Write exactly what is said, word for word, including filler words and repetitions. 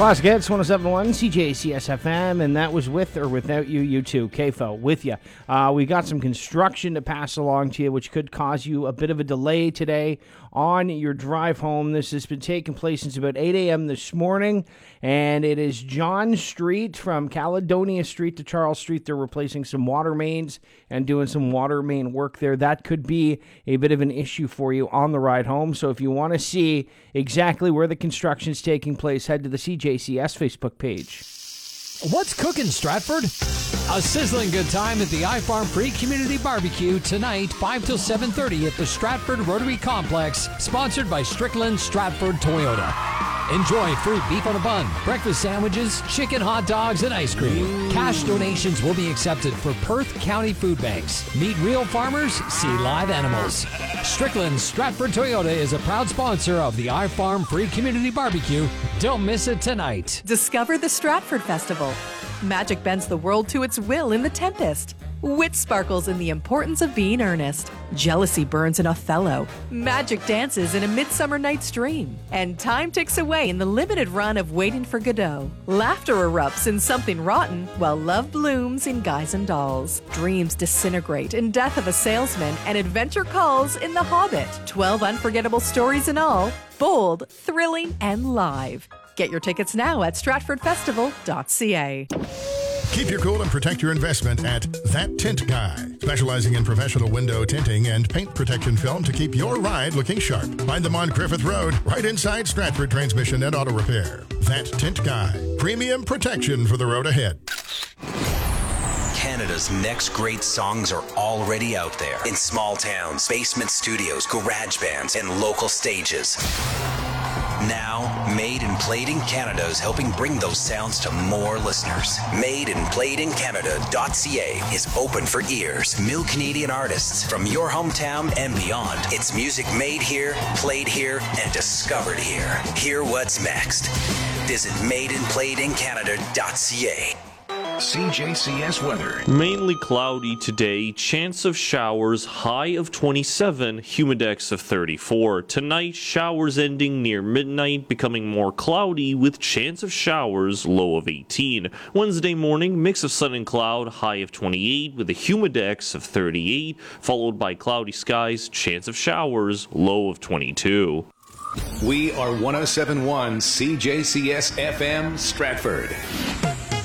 Classic Hits, one oh seven point one C J C S F M, and that was with or without you, you too, K F O, with you. Uh, we got some construction to pass along to you, which could cause you a bit of a delay today on your drive home. This has been taking place since about eight a.m. this morning, and it is John Street from Caledonia Street to Charles Street. They're replacing some water mains and doing some water main work there. That could be a bit of an issue for you on the ride home. So if you want to see exactly where the construction is taking place, head to the C J C S Facebook page. What's cooking, Stratford? A sizzling good time at the iFarm Free Community Barbecue tonight, five till seven thirty at the Stratford Rotary Complex, sponsored by Strickland Stratford Toyota. Enjoy free beef on a bun, breakfast sandwiches, chicken hot dogs, and ice cream. Cash donations will be accepted for Perth County food banks. Meet real farmers, see live animals. Strickland Stratford Toyota is a proud sponsor of the iFarm Free Community Barbecue. Don't miss it tonight. Discover the Stratford Festival. Magic bends the world to its will in The Tempest. Wit sparkles in the importance of being earnest. Jealousy burns in Othello. Magic dances in A Midsummer Night's Dream. And time ticks away in the limited run of Waiting for Godot. Laughter erupts in Something Rotten, while love blooms in Guys and Dolls. Dreams disintegrate in Death of a Salesman, and adventure calls in The Hobbit. Twelve unforgettable stories in all, bold, thrilling, and live. Get your tickets now at stratford festival dot c a. Keep your cool and protect your investment at That Tint Guy, specializing in professional window tinting and paint protection film to keep your ride looking sharp. Find them on Griffith Road, right inside Stratford Transmission and Auto Repair. That Tint Guy, premium protection for the road ahead. Canada's next great songs are already out there in small towns, basement studios, garage bands, and local stages. Now, Made and Played in Canada is helping bring those sounds to more listeners. made and played in canada dot c a is open for ears. New Canadian artists from your hometown and beyond. It's music made here, played here, and discovered here. Hear what's next. Visit made and played in canada dot c a. C J C S weather. Mainly cloudy today, chance of showers, high of twenty-seven, humidex of thirty-four. Tonight, showers ending near midnight, becoming more cloudy with chance of showers, low of eighteen. Wednesday morning, mix of sun and cloud, high of twenty-eight with a humidex of thirty-eight, followed by cloudy skies, chance of showers, low of twenty-two. We are one oh seven point one C J C S F M Stratford.